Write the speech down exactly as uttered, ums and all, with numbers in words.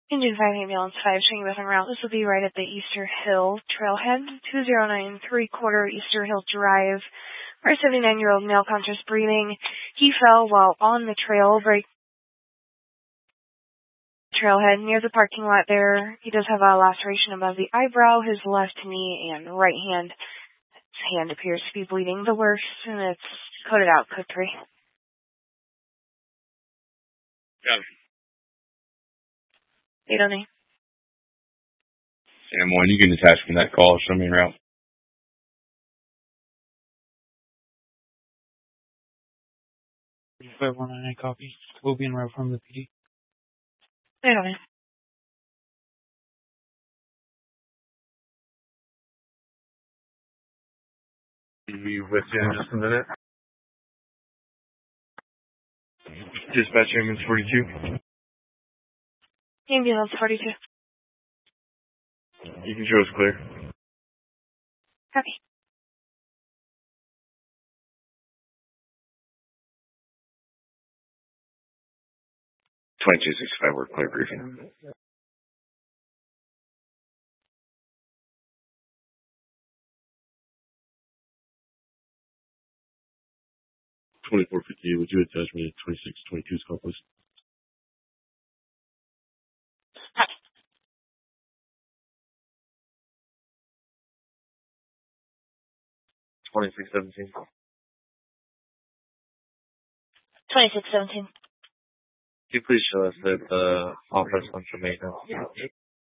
Engine five, Ambulance five, showing you en route. This will be right at the Easter Hill Trailhead, two zero nine three quarter Easter Hill Drive. Our seventy-nine-year-old male conscious breathing. He fell while on the trail, break trailhead near the parking lot there. He does have a laceration above the eyebrow, his left knee, and right hand. His hand appears to be bleeding the worst, and it's coded out, code three. Got it. eight oh nine. Sam one, you can detach from that call. Show me en route. five one nine, copy. We'll be en route from the P D. eight oh nine. Be with you in just a minute. Dispatch ambulance forty-two. Ambulance forty-two. You can show us clear. Copy. twenty-two sixty-five, we're clear briefing. twenty-four fifty, would you attach me to twenty-six twenty-two's call, please? twenty-six seventeen. twenty-six seventeen. Could you please show us that the office wants to make now?